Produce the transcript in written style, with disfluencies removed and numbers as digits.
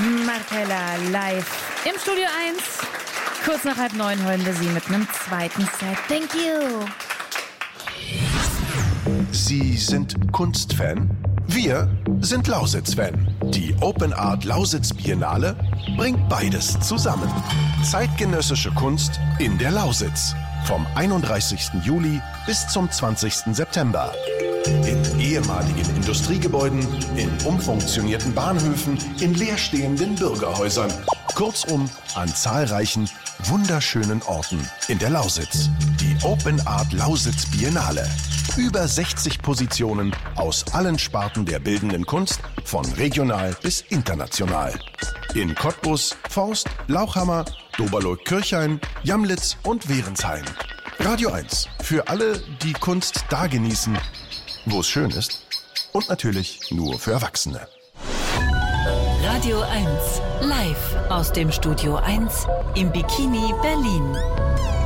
Markella live im Studio 1. Kurz nach 8:30 heulen wir Sie mit einem zweiten Set. Thank you. Sie sind Kunstfan? Wir sind Lausitz-Fan. Die Open Art Lausitz Biennale bringt beides zusammen. Zeitgenössische Kunst in der Lausitz. Vom 31. Juli bis zum 20. September. In ehemaligen Industriegebäuden, in umfunktionierten Bahnhöfen, in leerstehenden Bürgerhäusern. Kurzum, an zahlreichen, wunderschönen Orten in der Lausitz. Die Open Art Lausitz Biennale. Über 60 Positionen aus allen Sparten der bildenden Kunst, von regional bis international. In Cottbus, Forst, Lauchhammer, Doberloh-Kirchhain, Jamlitz und Wehrensheim. Radio 1, für alle, die Kunst da genießen, wo es schön ist. Und natürlich nur für Erwachsene. Radio 1, live aus dem Studio 1 im Bikini Berlin.